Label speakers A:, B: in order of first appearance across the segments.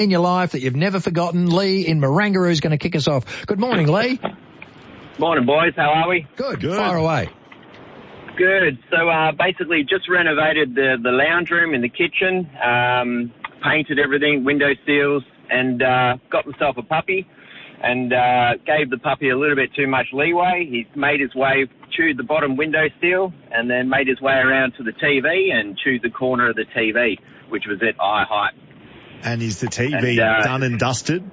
A: in your life that you've never forgotten. Lee in Marangaroo is going to kick us off. Good morning, Lee.
B: Morning, boys. How are we?
A: Good. Fire away.
B: Good. So basically just renovated the lounge room in the kitchen, painted everything, window seals, and got myself a puppy and gave the puppy a little bit too much leeway. He's made his way, chewed the bottom window seal, and then made his way around to the TV and chewed the corner of the TV, which was at eye height.
C: And is the TV done and dusted?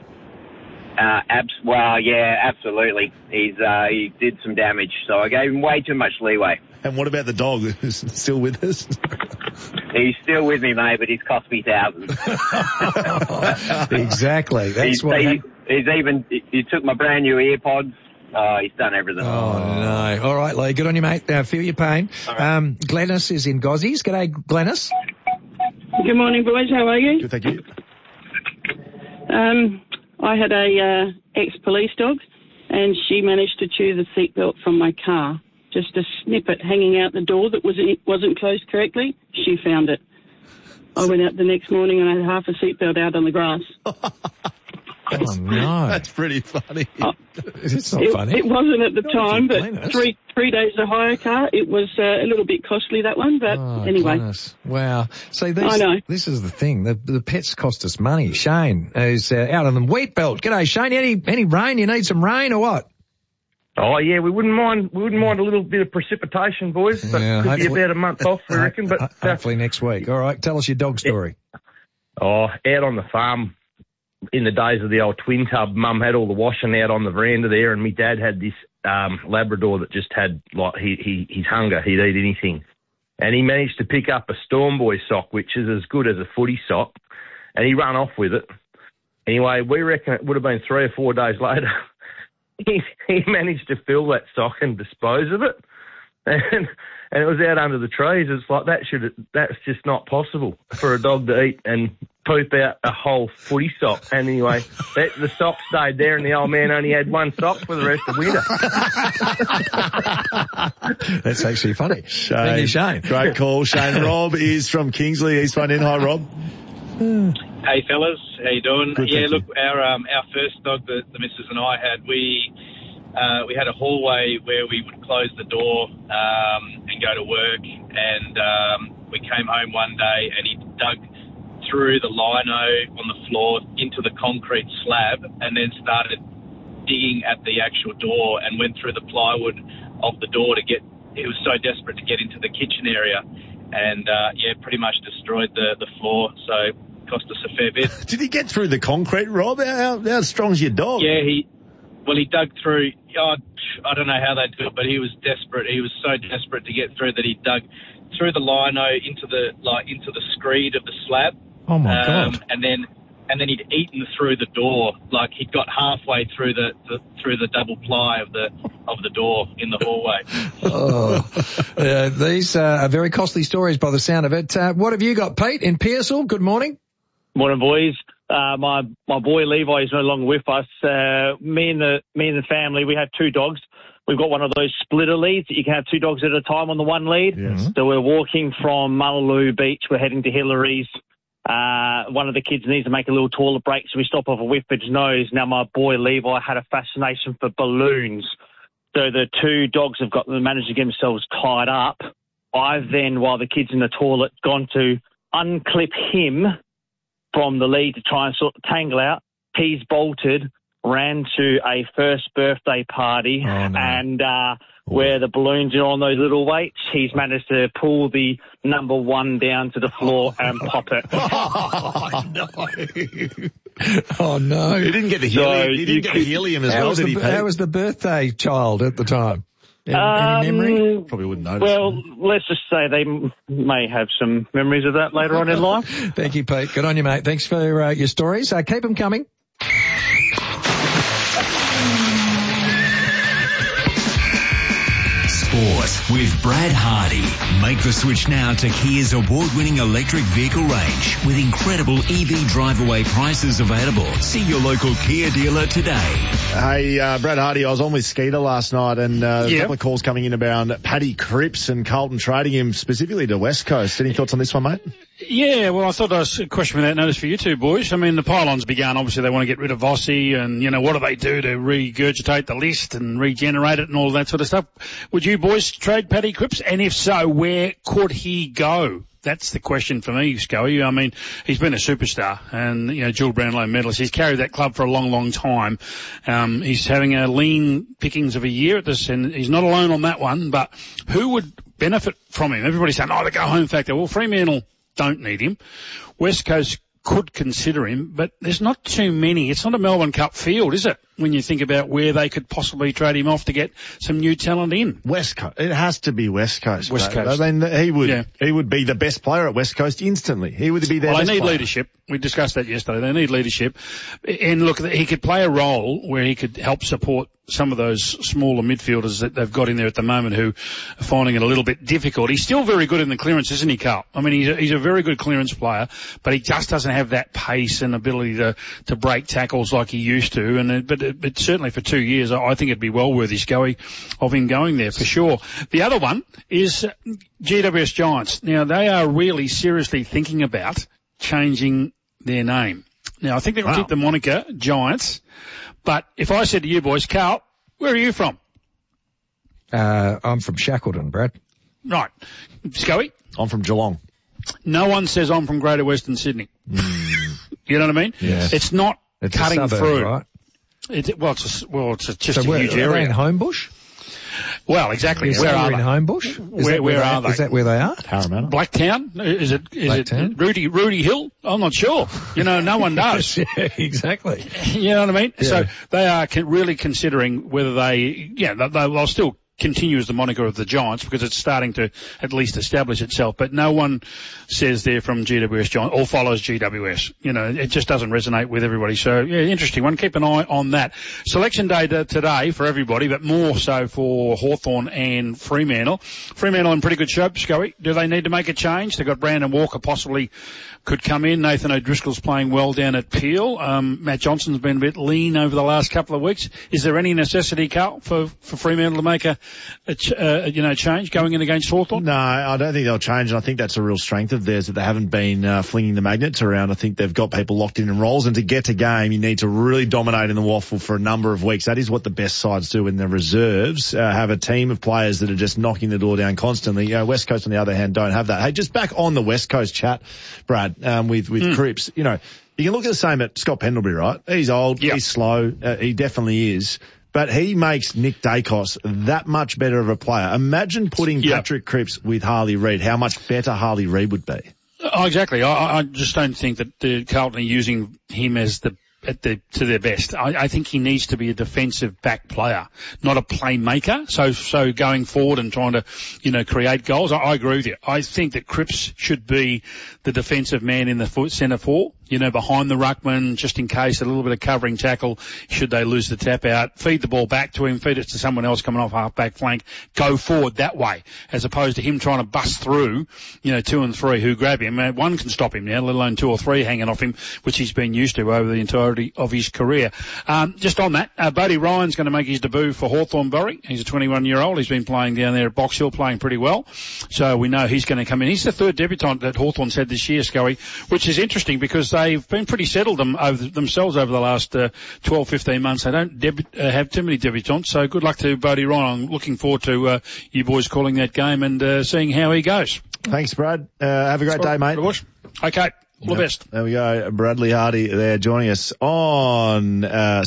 B: Well, yeah, absolutely. He did some damage, so I gave him way too much leeway.
C: And what about the dog who's still with us?
B: He's still with me, mate, but he's cost me thousands.
A: Exactly. That's
B: he took my brand new AirPods. He's done everything.
A: Oh, no. All right, Lee. Good on you, mate. Feel your pain. Right. Glennis is in Gozzies. G'day, Glennis.
D: Good morning, boys. How are you?
C: Good, thank you.
D: I had a ex-police dog, and she managed to chew the seatbelt from my car. Just a snippet hanging out the door that wasn't closed correctly. She found it. I went out the next morning and I had half a seatbelt out on the grass.
A: Oh, no.
C: That's pretty funny.
A: It's not funny.
D: It wasn't at the time, but three days to hire a car. It was a little bit costly, that one, but anyway.
A: Goodness. Wow. See,
D: I know.
A: This is the thing. The pets cost us money. Shane is out on the wheat belt. G'day, Shane. Any rain? You need some rain or what?
E: Oh yeah, we wouldn't mind a little bit of precipitation, boys. But could be about a month off, we reckon. But
A: hopefully next week. All right, tell us your dog story.
E: Out on the farm in the days of the old twin tub, Mum had all the washing out on the veranda there, and my dad had this Labrador that just had his hunger. He'd eat anything, and he managed to pick up a Storm Boy sock, which is as good as a footy sock, and he ran off with it. Anyway, we reckon it would have been 3 or 4 days later. He managed to fill that sock and dispose of it, and it was out under the trees. It's like that's just not possible for a dog to eat and poop out a whole footy sock. And anyway, the sock stayed there, and the old man only had one sock for the rest of winter.
A: That's actually funny.
C: Shane,
A: Shane.
C: Great call, Shane. Rob is from Kingsley, East Front End. Hi, Rob.
F: Hey fellas, how you doing?
C: Good,
F: look, our first dog that the missus and I had, we had a hallway where we would close the door and go to work, and we came home one day and he dug through the lino on the floor into the concrete slab and then started digging at the actual door and went through the plywood of the door he was so desperate to get into the kitchen area, and pretty much destroyed the floor, so cost us a fair bit.
C: Did he get through the concrete, Rob? How strong's your dog?
F: Yeah, he dug through. I don't know how they do it, but he was desperate. He was so desperate to get through that he dug through the lino into the screed of the slab.
A: Oh my God!
F: And then he'd eaten through the door. Like he'd got halfway through the double ply of the door in the hallway.
A: These are very costly stories by the sound of it. What have you got, Pete, in Pearsall? Good morning.
G: Morning, boys. My boy Levi is no longer with us. Me and the family, we have 2 dogs. We've got one of those splitter leads that you can have 2 dogs at a time on the one lead.
C: Yes.
G: So we're walking from Mullaloo Beach. We're heading to Hillary's. One of the kids needs to make a little toilet break, so we stop off a Whippets Nose. Now, my boy Levi had a fascination for balloons. So the 2 dogs have managed to get themselves tied up. I've then, while the kid's in the toilet, gone to unclip him from the lead to try and sort the tangle out. He's bolted, ran to a first birthday party, and where the balloons are on those little weights, he's managed to pull the number 1 down to the floor and pop it.
C: Oh, no.
A: Oh, no.
C: He didn't get the helium, helium as well, did he, Pete?
A: How was the birthday child at the time? Any memory?
C: Probably wouldn't notice.
G: Well, let's just say they may have some memories of that later on in life.
A: Thank you, Pete. Good on you, mate. Thanks for your stories. Keep them coming.
H: Sport with Brad Hardy. Make the switch now to Kia's award-winning electric vehicle range with incredible EV drive-away prices available. See your local Kia dealer today.
C: Hey, Brad Hardy, I was on with Skeeter last night, and a couple of calls coming in about Paddy Cripps and Carlton trading him specifically to West Coast. Any thoughts on this one, mate?
I: Yeah, well, I thought that was a question without notice for you two boys. I mean, the pylon's begun. Obviously, they want to get rid of Vossi and, what do they do to regurgitate the list and regenerate it and all that sort of stuff? Would you boys trade Paddy Cripps? And if so, where could he go? That's the question for me, Scully. I mean, he's been a superstar and, Jules Brownlow medalist. He's carried that club for a long, long time. He's having a lean pickings of a year at this, and he's not alone on that one, but who would benefit from him? Everybody's saying, the go-home factor. Well, Fremantle don't need him. West Coast could consider him, but there's not too many. It's not a Melbourne Cup field, is it? When you think about where they could possibly trade him off to get some new talent in.
C: West Coast. It has to be West Coast.
I: West Coast.
C: I mean, he would be the best player at West Coast instantly. He would be their best player.
I: They need leadership. We discussed that yesterday. They need leadership. And look, he could play a role where he could help support some of those smaller midfielders that they've got in there at the moment who are finding it a little bit difficult. He's still very good in the clearance, isn't he, Carl? I mean, he's a very good clearance player, but he just doesn't have that pace and ability to break tackles like he used to. But certainly for 2 years, I think it'd be well worth of him going there for sure. The other one is GWS Giants. Now, they are really seriously thinking about changing their name. Now, I think they'll keep the moniker Giants. But if I said to you boys, Carl, where are you from?
A: I'm from Shackleton, Brad.
I: Right. Scully?
C: I'm from Geelong.
I: No one says I'm from Greater Western Sydney. You know what I mean?
A: Yeah.
I: It's not cutting
A: a suburb,
I: through.
A: Right?
I: It's just
A: so
I: a huge area.
A: Are they in Homebush?
I: Well, exactly.
A: Where are they? In Homebush?
I: Where are they?
A: Is that where they are?
C: Parramatta.
I: Blacktown? Is it Rudy Hill? I'm not sure. No one does.
A: Yeah, exactly.
I: You know what I mean?
A: Yeah.
I: So they are really considering whether they'll still continue as the moniker of the Giants because it's starting to at least establish itself. But no one says they're from GWS Giants or follows GWS. It just doesn't resonate with everybody. So, yeah, interesting one. Keep an eye on that. Selection day today for everybody, but more so for Hawthorn and Fremantle. Fremantle in pretty good shape, Scully. Do they need to make a change? They've got Brandon Walker possibly could come in. Nathan O'Driscoll's playing well down at Peel. Matt Johnson's been a bit lean over the last couple of weeks. Is there any necessity, Carl, for Fremantle to make a change going in against Hawthorn?
C: No, I don't think they'll change, and I think that's a real strength of theirs that they haven't been flinging the magnets around. I think they've got people locked in roles, and to get a game, you need to really dominate in the waffle for a number of weeks. That is what the best sides do in their reserves. Have a team of players that are just knocking the door down constantly. West Coast, on the other hand, don't have that. Hey, just back on the West Coast chat, Brad, with Cripps, you can look at the same at Scott Pendlebury, right? He's old, He's slow, he definitely is. But he makes Nick Dacos that much better of a player. Imagine putting Patrick Cripps with Harley Reid, how much better Harley Reid would be.
I: Oh, exactly. I just don't think that Carlton are using him as to their best. I think he needs to be a defensive back player, not a playmaker. So going forward and trying to, create goals, I agree with you. I think that Cripps should be the defensive man in the centre four, behind the ruckman, just in case, a little bit of covering tackle, should they lose the tap out, feed the ball back to him, feed it to someone else coming off half-back flank, go forward that way, as opposed to him trying to bust through, 2 and 3 who grab him. One can stop him now, let alone 2 or 3 hanging off him, which he's been used to over the entirety of his career. Just on that, Bodie Ryan's going to make his debut for Hawthorn Bury. He's a 21-year-old. He's been playing down there at Box Hill, playing pretty well. So we know he's going to come in. He's the third debutant that Hawthorn's had this year, Scully, which is interesting because they've been pretty settled themselves over the last 12, 15 months. They don't have too many debutants, so good luck to Bodie Ryan. I'm looking forward to you boys calling that game and seeing how he goes.
C: Thanks, Brad. Have a great day, mate.
I: Okay. All the best.
C: There we go. Bradley Hardy there joining us on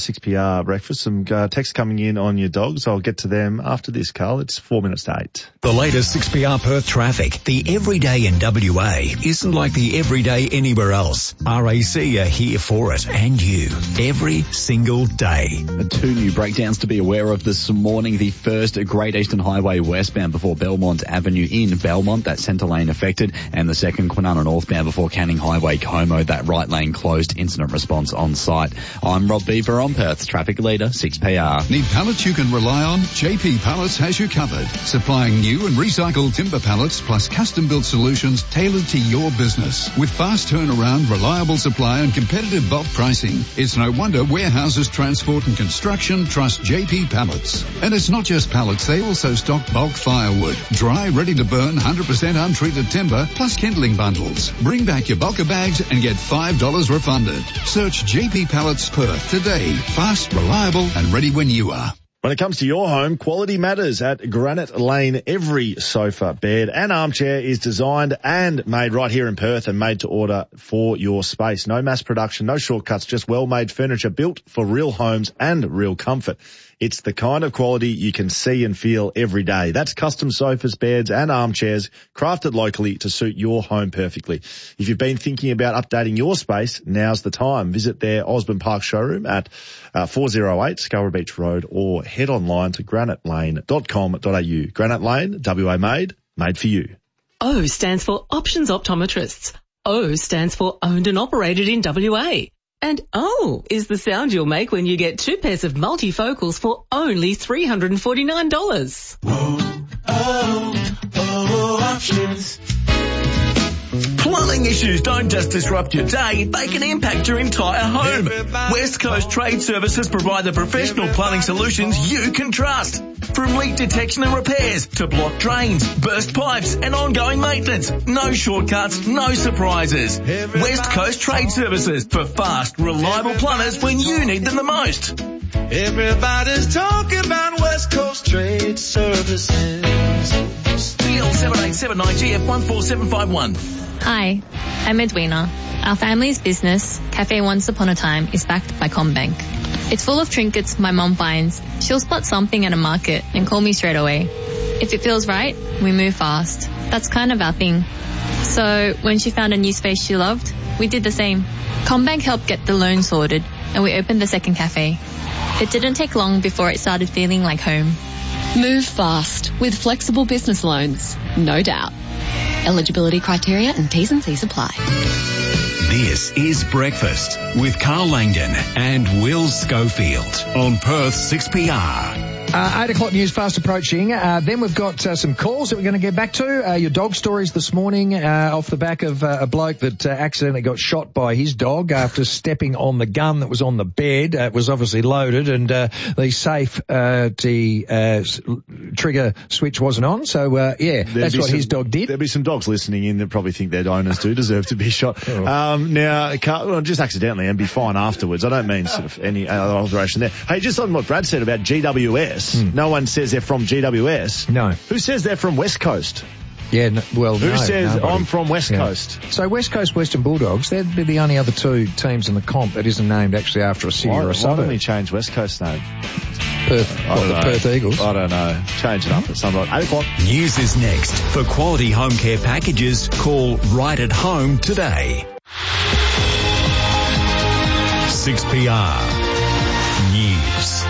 C: 6PR Breakfast. Some texts coming in on your dogs. I'll get to them after this, Carl. It's 4 minutes to 8.
H: The latest 6PR Perth traffic. The everyday in WA isn't like the everyday anywhere else. RAC are here for it, and you, every single day.
J: 2 new breakdowns to be aware of this morning. The first, Great Eastern Highway westbound before Belmont Avenue in Belmont. That centre lane affected. And the second, Kwinana northbound before Canning Highway Como, that right lane closed, incident response on site. I'm Rob Beaver on Perth's traffic leader, 6PR.
K: Need pallets you can rely on? JP Pallets has you covered. Supplying new and recycled timber pallets plus custom-built solutions tailored to your business. With fast turnaround, reliable supply and competitive bulk pricing, it's no wonder warehouses, transport and construction trust JP Pallets. And it's not just pallets, they also stock bulk firewood, dry, ready to burn, 100% untreated timber, plus kindling bundles. Bring back your bulker bags and get $5 refunded. Search JP Pallets Perth today. Fast, reliable and ready when you are.
C: When it comes to your home, quality matters at Granite Lane. Every sofa, bed and armchair is designed and made right here in Perth and made to order for your space. No mass production, no shortcuts, just well-made furniture built for real homes and real comfort. It's the kind of quality you can see and feel every day. That's custom sofas, beds and armchairs crafted locally to suit your home perfectly. If you've been thinking about updating your space, now's the time. Visit their Osborne Park showroom at 408 Scarborough Beach Road or head online to granitelane.com.au. Granite Lane, WA made for you.
L: O stands for Options Optometrists. O stands for Owned and Operated in WA. And oh is the sound you'll make when you get 2 pairs of multifocals for only $349.
H: Options. Plumbing issues don't just disrupt your day, they can impact your entire home. West Coast Trade Services provide the professional plumbing solutions you can trust. From leak detection and repairs to blocked drains, burst pipes and ongoing maintenance. No shortcuts, no surprises. West Coast Trade Services for fast, reliable plumbers when you need them the most.
M: Everybody's talking about West Coast Trade Services.
H: Deal 7879GF14751.
N: Hi, I'm Edwina. Our family's business, Cafe Once Upon a Time, is backed by CommBank. It's full of trinkets my mom finds. She'll spot something at a market and call me straight away. If it feels right, we move fast. That's kind of our thing. So when she found a new space she loved, we did the same. CommBank helped get the loan sorted and we opened the second cafe. It didn't take long before it started feeling like home.
O: Move fast with flexible business loans, no doubt. Eligibility criteria and T's and C's apply.
H: This is Breakfast with Carl Langdon and Will Schofield on Perth 6PR.
A: 8 o'clock news fast approaching. Then we've got some calls that we're going to get back to. Your dog stories this morning off the back of a bloke that accidentally got shot by his dog after stepping on the gun that was on the bed. It was obviously loaded and the safe trigger switch wasn't on. So, that's what his dog did.
C: There'll be some dogs listening in that probably think their owners do deserve to be shot. Now, just accidentally and be fine afterwards. I don't mean sort of any other alteration there. Hey, just on what Brad said about GWS. No one says they're from GWS.
A: No.
C: Who says they're from West Coast?
A: Yeah,
C: Who says
A: nobody.
C: I'm from West Coast?
A: So West Coast Western Bulldogs, they'd be the only other two teams in the comp that isn't named actually after a city or a suburb.
C: Why don't we change West Coast name?
A: The Perth Eagles?
C: I don't know. Change it up at some point. 8 o'clock.
H: News is next. For quality home care packages, call Right at Home today. 6PR News.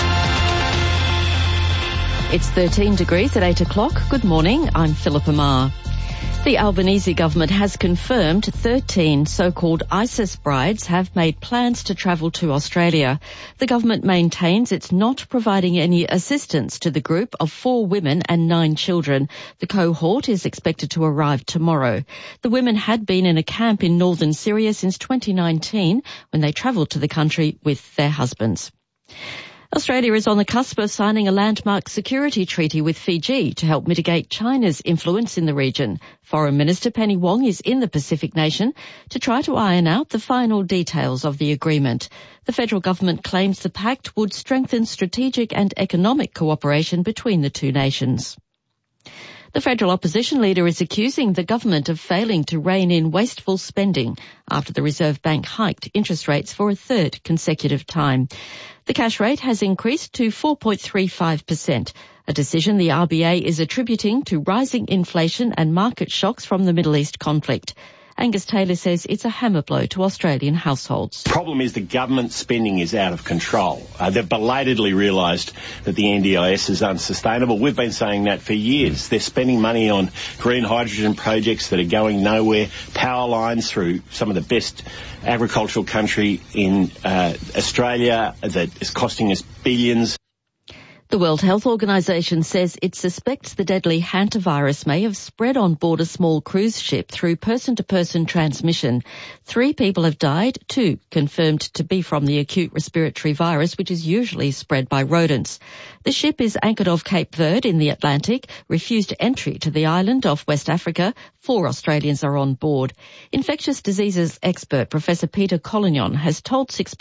P: It's 13 degrees at 8 o'clock. Good morning, I'm Philippa Marr. The Albanese government has confirmed 13 so-called ISIS brides have made plans to travel to Australia. The government maintains it's not providing any assistance to the group of 4 women and 9 children. The cohort is expected to arrive tomorrow. The women had been in a camp in northern Syria since 2019 when they travelled to the country with their husbands. Australia is on the cusp of signing a landmark security treaty with Fiji to help mitigate China's influence in the region. Foreign Minister Penny Wong is in the Pacific nation to try to iron out the final details of the agreement. The federal government claims the pact would strengthen strategic and economic cooperation between the two nations. The federal opposition leader is accusing the government of failing to rein in wasteful spending after the Reserve Bank hiked interest rates for a third consecutive time. The cash rate has increased to 4.35%, a decision the RBA is attributing to rising inflation and market shocks from the Middle East conflict. Angus Taylor says it's a hammer blow to Australian households.
Q: Problem is the government spending is out of control. They've belatedly realised that the NDIS is unsustainable. We've been saying that for years. They're spending money on green hydrogen projects that are going nowhere, power lines through some of the best agricultural country in Australia that is costing us billions.
P: The World Health Organization says it suspects the deadly hantavirus may have spread on board a small cruise ship through person-to-person transmission. 3 people have died, 2 confirmed to be from the acute respiratory virus, which is usually spread by rodents. The ship is anchored off Cape Verde in the Atlantic, refused entry to the island off West Africa. 4 Australians are on board. Infectious diseases expert Professor Peter Collignon has told 6